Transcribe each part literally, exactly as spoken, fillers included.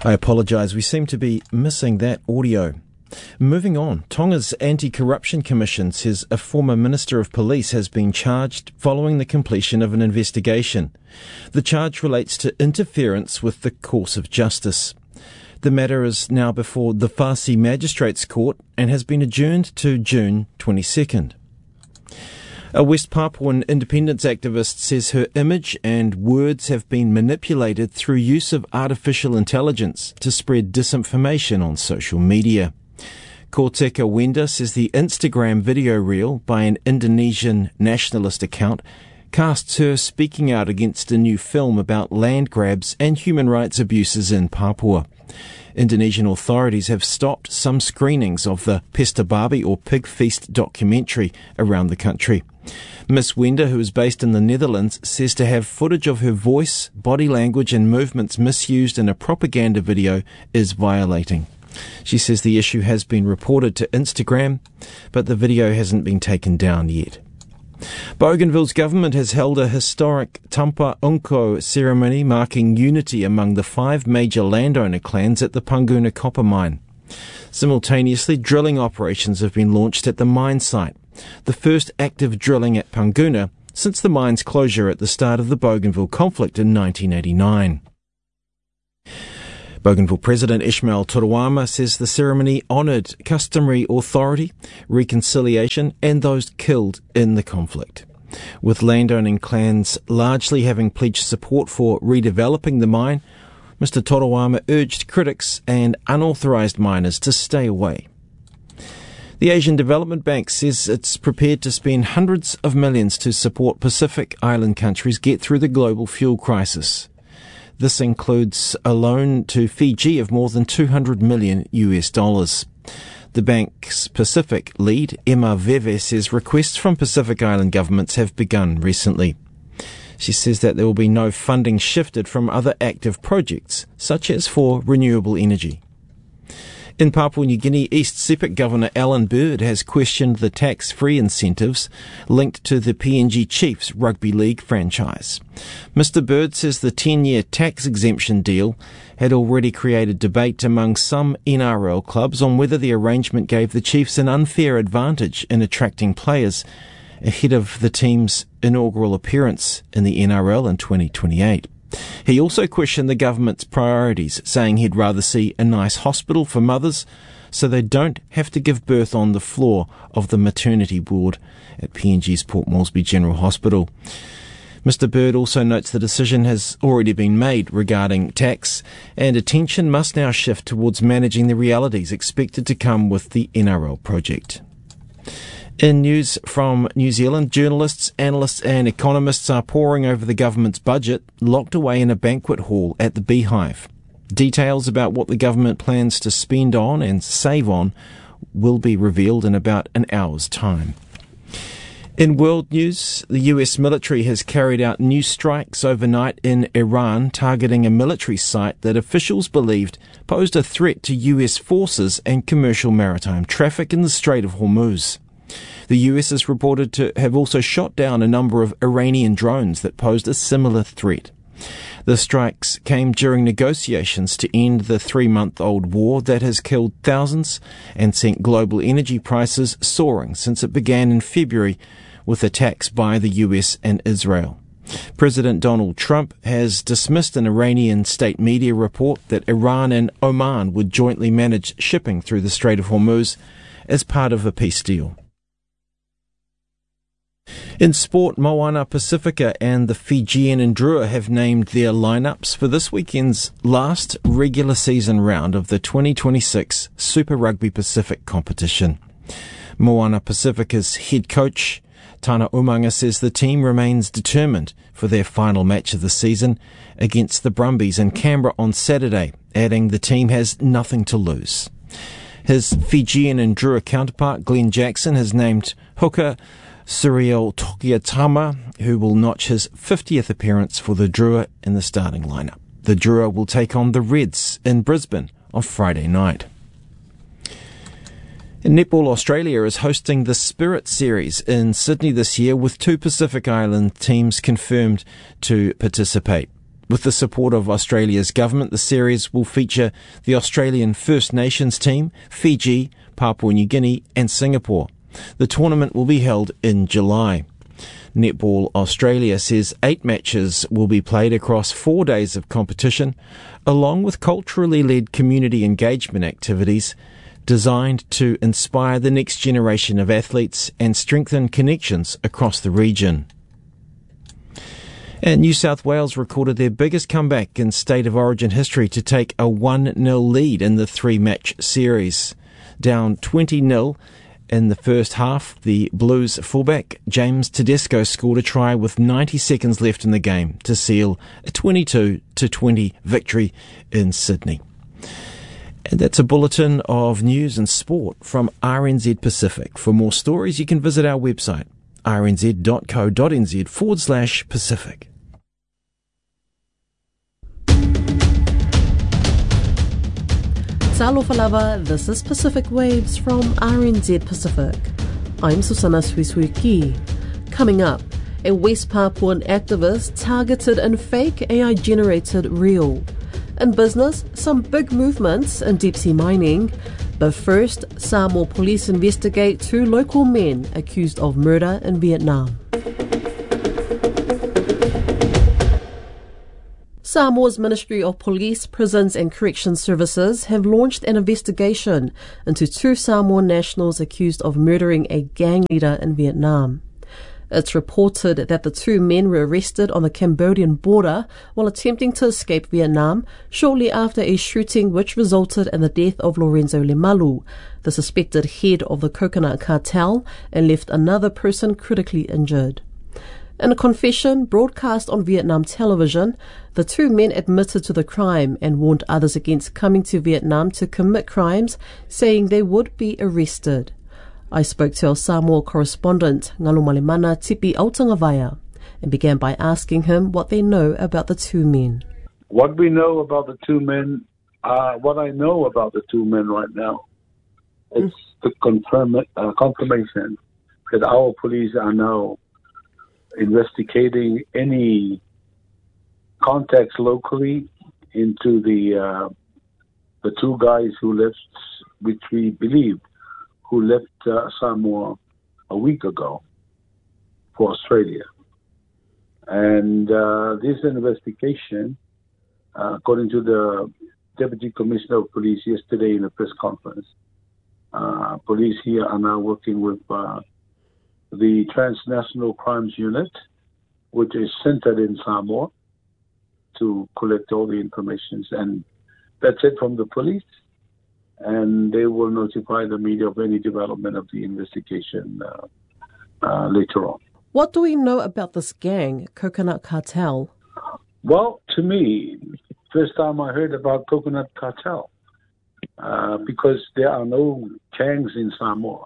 I apologise, we seem to be missing that audio. Moving on, Tonga's Anti-Corruption Commission says a former Minister of Police has been charged following the completion of an investigation. The charge relates to interference with the course of justice. The matter is now before the Fasi Magistrates Court and has been adjourned to June twenty-second. A West Papuan independence activist says her image and words have been manipulated through use of artificial intelligence to spread disinformation on social media. Korteka Wenda says the Instagram video reel by an Indonesian nationalist account casts her speaking out against a new film about land grabs and human rights abuses in Papua. Indonesian authorities have stopped some screenings of the Pesta Babi or Pig Feast documentary around the country. Miss Wenda, who is based in the Netherlands, says to have footage of her voice, body language and movements misused in a propaganda video is violating. She says the issue has been reported to Instagram, but the video hasn't been taken down yet. Bougainville's government has held a historic Tampa Unko ceremony marking unity among the five major landowner clans at the Panguna copper mine. Simultaneously, drilling operations have been launched at the mine site, the first active drilling at Panguna since the mine's closure at the start of the Bougainville conflict in nineteen eighty-nine. Bougainville President Ismail Turuama says the ceremony honoured customary authority, reconciliation and those killed in the conflict. With landowning clans largely having pledged support for redeveloping the mine, Mister Turuama urged critics and unauthorised miners to stay away. The Asian Development Bank says it's prepared to spend hundreds of millions to support Pacific Island countries get through the global fuel crisis. This includes a loan to Fiji of more than two hundred million U S dollars. The bank's Pacific lead, Emma Veve, says requests from Pacific Island governments have begun recently. She says that there will be no funding shifted from other active projects, such as for renewable energy. In Papua New Guinea, East Sepik Governor Alan Bird has questioned the tax-free incentives linked to the P N G Chiefs Rugby League franchise. Mister Bird says the ten-year tax exemption deal had already created debate among some N R L clubs on whether the arrangement gave the Chiefs an unfair advantage in attracting players ahead of the team's inaugural appearance in the N R L in twenty twenty-eight. He also questioned the government's priorities, saying he'd rather see a nice hospital for mothers so they don't have to give birth on the floor of the maternity ward at P N G's Port Moresby General Hospital. Mister Bird also notes the decision has already been made regarding tax, and attention must now shift towards managing the realities expected to come with the N R L project. In news from New Zealand, journalists, analysts and economists are poring over the government's budget, locked away in a banquet hall at the Beehive. Details about what the government plans to spend on and save on will be revealed in about an hour's time. In world news, the U S military has carried out new strikes overnight in Iran, targeting a military site that officials believed posed a threat to U S forces and commercial maritime traffic in the Strait of Hormuz. The U S is reported to have also shot down a number of Iranian drones that posed a similar threat. The strikes came during negotiations to end the three-month-old war that has killed thousands and sent global energy prices soaring since it began in February with attacks by the U S and Israel. President Donald Trump has dismissed an Iranian state media report that Iran and Oman would jointly manage shipping through the Strait of Hormuz as part of a peace deal. In sport, Moana Pacifica and the Fijian Drua have named their lineups for this weekend's last regular season round of the twenty twenty-six Super Rugby Pacific competition. Moana Pacifica's head coach, Tana Umanga, says the team remains determined for their final match of the season against the Brumbies in Canberra on Saturday, adding the team has nothing to lose. His Fijian and Drua counterpart, Glenn Jackson, has named hooker Cyril Tokiatama, who will notch his fiftieth appearance for the Drua in the starting lineup. The Drua will take on the Reds in Brisbane on Friday night. Netball Australia is hosting the Spirit Series in Sydney this year, with two Pacific Island teams confirmed to participate. With the support of Australia's government, the series will feature the Australian First Nations team, Fiji, Papua New Guinea and Singapore. The tournament will be held in July. Netball Australia says eight matches will be played across four days of competition, along with culturally led community engagement activities designed to inspire the next generation of athletes and strengthen connections across the region. And New South Wales recorded their biggest comeback in State of Origin history to take a one nil lead in the three-match series. Down twenty nil in the first half, the Blues fullback James Tedesco scored a try with ninety seconds left in the game to seal a twenty-two to twenty victory in Sydney. And that's a bulletin of news and sport from R N Z Pacific. For more stories, you can visit our website, rnz.co.nz forward slash Pacific. Talo Falava, this is Pacific Waves from R N Z Pacific. I'm Susana Suisuiki. Coming up, a West Papuan activist targeted in fake A I-generated reel. In business, some big movements in deep-sea mining. But first, Samoa police investigate two local men accused of murder in Vietnam. Samoa's Ministry of Police, Prisons and Corrections Services have launched an investigation into two Samoan nationals accused of murdering a gang leader in Vietnam. It's reported that the two men were arrested on the Cambodian border while attempting to escape Vietnam shortly after a shooting which resulted in the death of Lorenzo Lemalu, the suspected head of the Coconut Cartel, and left another person critically injured. In a confession broadcast on Vietnam television, the two men admitted to the crime and warned others against coming to Vietnam to commit crimes, saying they would be arrested. I spoke to our Samoa correspondent, Ngalo Malemana Tipi Autangavaya, and began by asking him what they know about the two men. What we know about the two men, uh, what I know about the two men right now, it's mm. the confirm, uh, confirmation that our police are now investigating any contacts locally into the uh, the two guys who left, which we believe, who left uh, Samoa a week ago for Australia. And uh, this investigation, uh, according to the Deputy Commissioner of Police yesterday in a press conference, uh, police here are now working with uh, the Transnational Crimes Unit, which is centered in Samoa, to collect all the information. And that's it from the police. And they will notify the media of any development of the investigation uh, uh, later on. What do we know about this gang, Coconut Cartel? Well, to me, first time I heard about Coconut Cartel, uh, because there are no gangs in Samoa,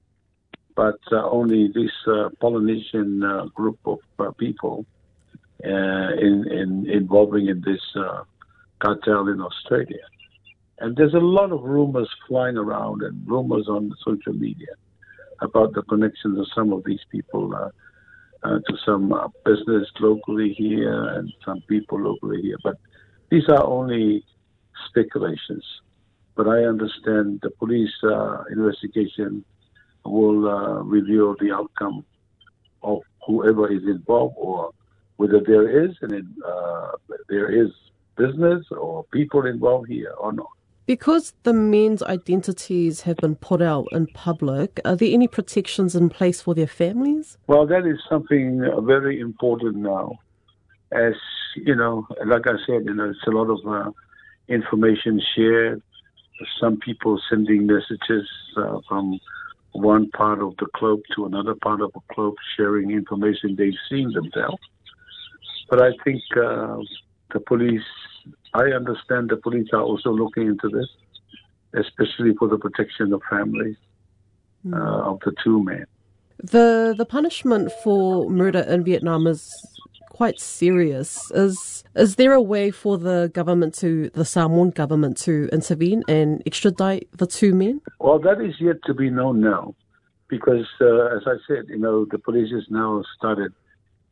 but uh, only this uh, Polynesian uh, group of uh, people uh, in, in involving in this uh, cartel in Australia. And there's a lot of rumors flying around and rumors on social media about the connections of some of these people uh, uh, to some uh, business locally here and some people locally here. But these are only speculations. But I understand the police uh, investigation will uh, reveal the outcome of whoever is involved, or whether there is and uh, there is business or people involved here or not. Because the men's identities have been put out in public, are there any protections in place for their families? Well, that is something uh, very important now. As, you know, like I said, you know, it's a lot of uh, information shared. Some people sending messages uh, from one part of the club to another part of the club, sharing information they've seen themselves. But I think uh, the police, I understand the police are also looking into this, especially for the protection of families mm. uh, of the two men. The the punishment for murder in Vietnam is quite serious. Is is there a way for the government to, the Samoan government to intervene and extradite the two men? Well, that is yet to be known now, because uh, as I said, you know, the police has now started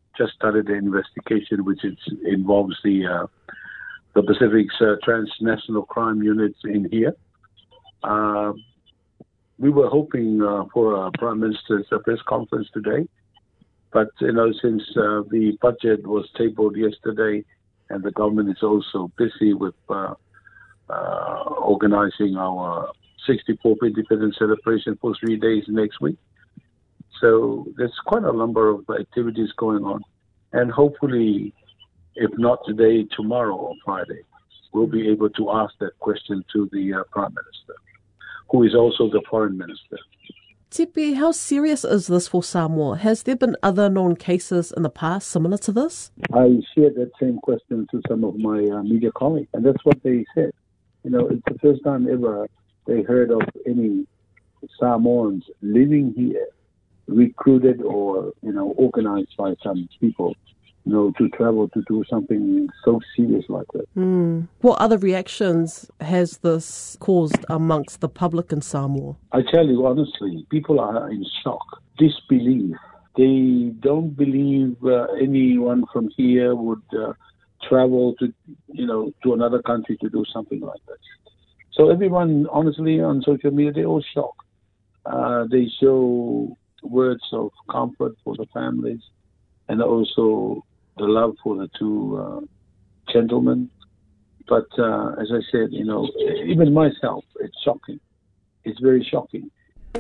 just started the investigation, which is, involves the uh, the Pacific's uh, transnational crime units in here. Uh, we were hoping uh, for a Prime Minister's uh, press conference today, but you know, since uh, the budget was tabled yesterday, and the government is also busy with uh, uh, organizing our sixty-fourth Independence celebration for three days next week. So there's quite a number of activities going on. And hopefully, if not today, tomorrow or Friday, we'll be able to ask that question to the uh, Prime Minister, who is also the Foreign Minister. Tipi, how serious is this for Samoa? Has there been other known cases in the past similar to this? I shared that same question to some of my uh, media colleagues, and that's what they said. You know, it's the first time ever they heard of any Samoans living here, recruited or, you know, organized by some people, you know, to travel to do something so serious like that. Mm. What other reactions has this caused amongst the public in Samoa? I tell you honestly, people are in shock, disbelief. They don't believe uh, anyone from here would uh, travel to, you know, to another country to do something like that. So everyone, honestly, on social media, they're all shocked. Uh, they show words of comfort for the families and also the love for the two uh, gentlemen. But uh, as I said, you know, even myself, it's shocking. It's very shocking.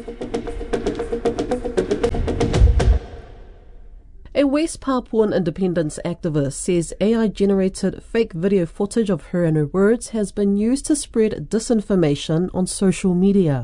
A West Papuan independence activist says A I-generated fake video footage of her and her words has been used to spread disinformation on social media.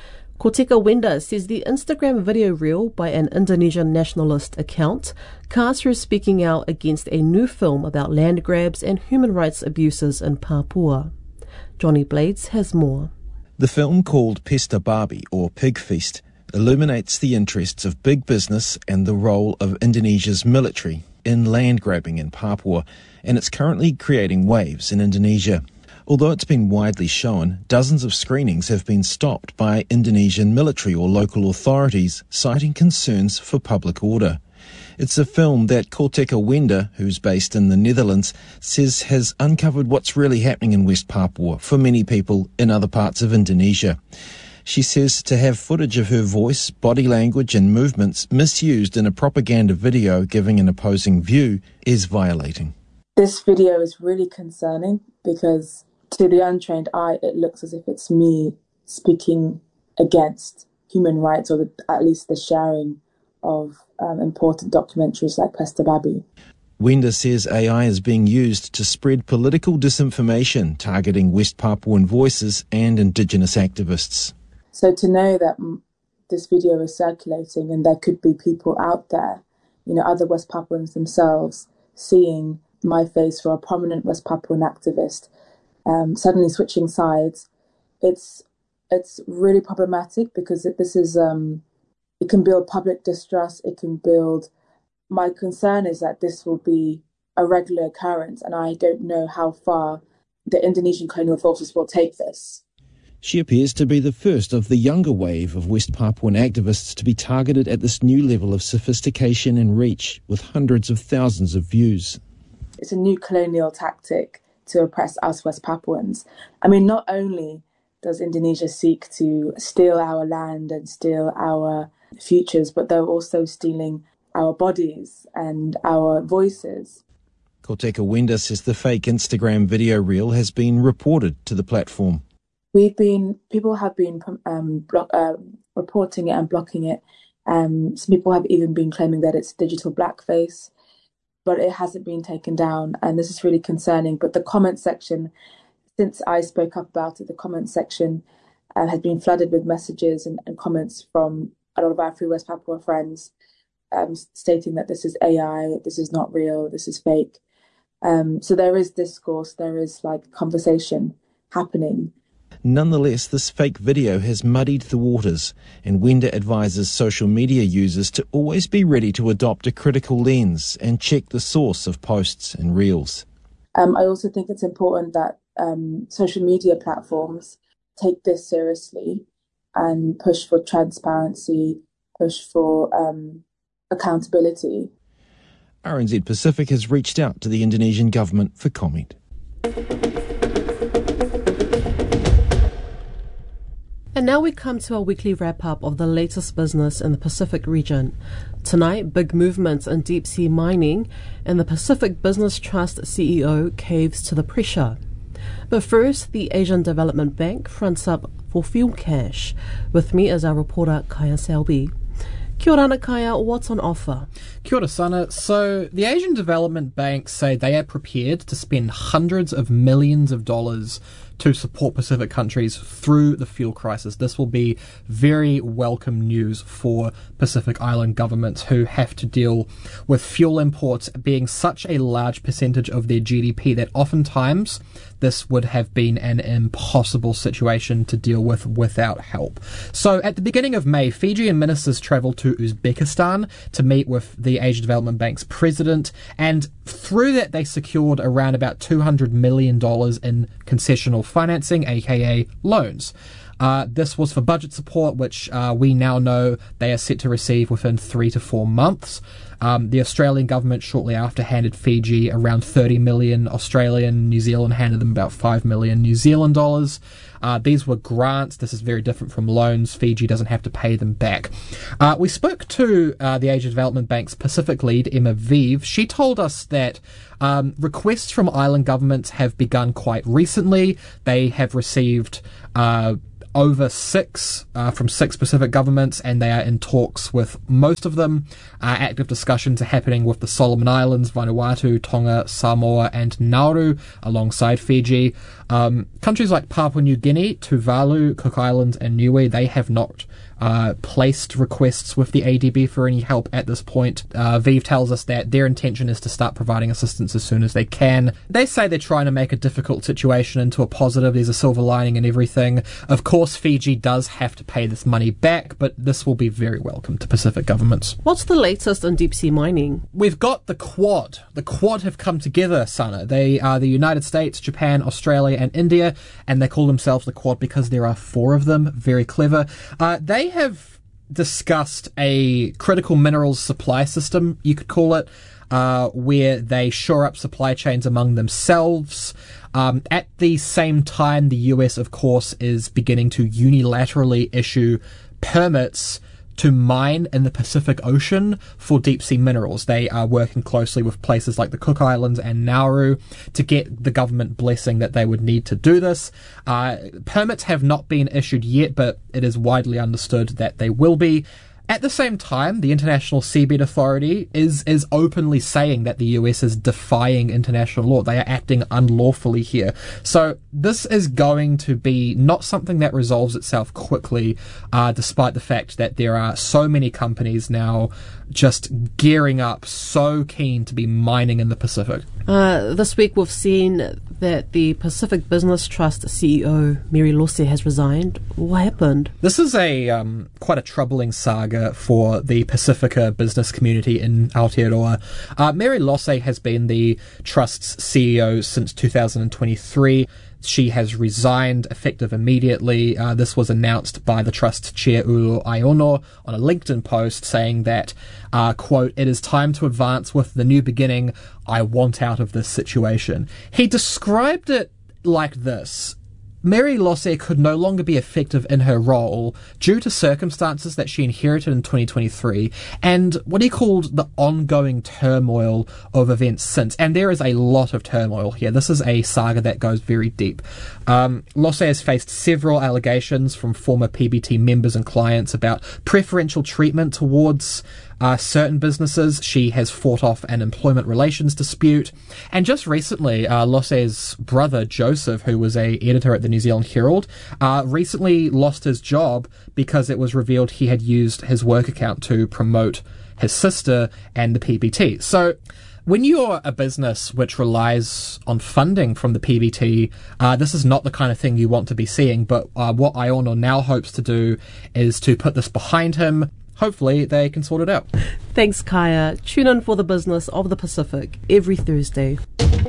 Koteka Wenda says the Instagram video reel by an Indonesian nationalist account casts her speaking out against a new film about land grabs and human rights abuses in Papua. Johnny Blades has more. The film, called Pesta Babi, or Pig Feast, illuminates the interests of big business and the role of Indonesia's military in land grabbing in Papua, and it's currently creating waves in Indonesia. Although it's been widely shown, dozens of screenings have been stopped by Indonesian military or local authorities, citing concerns for public order. It's a film that Koteka Wenda, who's based in the Netherlands, says has uncovered what's really happening in West Papua for many people in other parts of Indonesia. She says to have footage of her voice, body language and movements misused in a propaganda video giving an opposing view is violating. This video is really concerning because to the untrained eye, it looks as if it's me speaking against human rights, or the, at least the sharing of um, important documentaries like Pesta Babi. Wenda says A I is being used to spread political disinformation targeting West Papuan voices and Indigenous activists. So to know that this video is circulating and there could be people out there, you know, other West Papuans themselves, seeing my face for a prominent West Papuan activist, Um, suddenly switching sides, it's it's really problematic because it, this is um, it can build public distrust. It can build. My concern is that this will be a regular occurrence, and I don't know how far the Indonesian colonial forces will take this. She appears to be the first of the younger wave of West Papuan activists to be targeted at this new level of sophistication and reach, with hundreds of thousands of views. It's a new colonial tactic to oppress us West Papuans. I mean, not only does Indonesia seek to steal our land and steal our futures, but they're also stealing our bodies and our voices. Koteka Wenda says the fake Instagram video reel has been reported to the platform. We've been, people have been um, block, uh, reporting it and blocking it. Um, some people have even been claiming that it's digital blackface, but it hasn't been taken down, and this is really concerning. But the comment section, since I spoke up about it, the comment section uh, has been flooded with messages and, and comments from a lot of our Free West Papua friends um, stating that this is A I, this is not real, this is fake. Um, so there is discourse, there is like conversation happening. Nonetheless, this fake video has muddied the waters, and Wenda advises social media users to always be ready to adopt a critical lens and check the source of posts and reels. Um, I also think it's important that um, social media platforms take this seriously and push for transparency, push for um, accountability. R N Z Pacific has reached out to the Indonesian government for comment. And now we come to our weekly wrap-up of the latest business in the Pacific region. Tonight, big movements in deep-sea mining, and the Pacific Business Trust C E O caves to the pressure. But first, the Asian Development Bank fronts up for fuel cash. With me is our reporter, Kaya Selby. Kia ora, Kaya, what's on offer? Kia ora, Sana. So, the Asian Development Bank say they are prepared to spend hundreds of millions of dollars to support Pacific countries through the fuel crisis. This will be very welcome news for Pacific Island governments who have to deal with fuel imports being such a large percentage of their G D P that oftentimes this would have been an impossible situation to deal with without help. So at the beginning of May, Fijian ministers travelled to Uzbekistan to meet with the Asian Development Bank's president, and through that they secured around about two hundred million dollars in concessional financing, aka loans. Uh, this was for budget support, which uh, we now know they are set to receive within three to four months. Um, the Australian government shortly after handed Fiji around thirty million Australian, New Zealand handed them about five million New Zealand dollars. Uh, these were grants. This is very different from loans. Fiji doesn't have to pay them back. Uh, we spoke to uh, the Asian Development Bank's Pacific lead, Emma Vive. She told us that um, requests from island governments have begun quite recently. They have received uh, over six uh, from six Pacific governments, and they are in talks with most of them. Uh, active discussions are happening with the Solomon Islands, Vanuatu, Tonga, Samoa, and Nauru, alongside Fiji. Um, countries like Papua New Guinea, Tuvalu, Cook Islands, and Niue, they have not uh, placed requests with the A D B for any help at this point. Uh, Vive tells us that their intention is to start providing assistance as soon as they can. They say they're trying to make a difficult situation into a positive. There's a silver lining in everything. Of course, Fiji does have to pay this money back, but this will be very welcome to Pacific governments. What's the latest in deep-sea mining? We've got the Quad. The Quad have come together, Sana. They are the United States, Japan, Australia, and India, and they call themselves the Quad because there are four of them. Very clever. Uh, they have discussed a critical minerals supply system, you could call it, uh, where they shore up supply chains among themselves. Um, at the same time, the U S, of course, is beginning to unilaterally issue permits to mine in the Pacific Ocean for deep-sea minerals. They are working closely with places like the Cook Islands and Nauru to get the government blessing that they would need to do this. Uh, permits have not been issued yet, but it is widely understood that they will be. At the same time, the International Seabed Authority is is openly saying that the U S is defying international law. They are acting unlawfully here. So this is going to be not something that resolves itself quickly, uh, despite the fact that there are so many companies now just gearing up, so keen to be mining in the Pacific. Uh, this week we've seen that the Pacific Business Trust C E O, Mary Losse, has resigned. What happened? This is a um, quite a troubling saga for the Pacifica business community in Aotearoa. Uh, Mary Losse has been the Trust's C E O since two thousand twenty-three. She has resigned effective immediately. Uh, this was announced by the Trust's chair, Ulu Aiono, on a LinkedIn post saying that, uh, quote, "It is time to advance with the new beginning. I want out of this situation." He described it like this. Mary Losse could no longer be effective in her role due to circumstances that she inherited in twenty twenty-three and what he called the ongoing turmoil of events since. And there is a lot of turmoil here. This is a saga that goes very deep. Um, Losse has faced several allegations from former P B T members and clients about preferential treatment towards Uh, certain businesses. She has fought off an employment relations dispute. And just recently, uh, Losse's brother, Joseph, who was a editor at the New Zealand Herald, uh, recently lost his job because it was revealed he had used his work account to promote his sister and the P B T. So when you're a business which relies on funding from the P B T, uh, this is not the kind of thing you want to be seeing. But uh, what Aiono now hopes to do is to put this behind him. Hopefully they can sort it out. Thanks, Kaya. Tune in for the business of the Pacific every Thursday.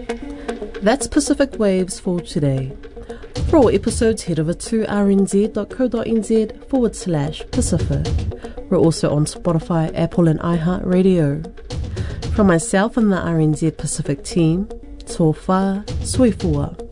That's Pacific Waves for today. For all episodes, head over to rnz.co.nz forward slash Pacific. We're also on Spotify, Apple and iHeartRadio. From myself and the R N Z Pacific team, tō whā, sui fua.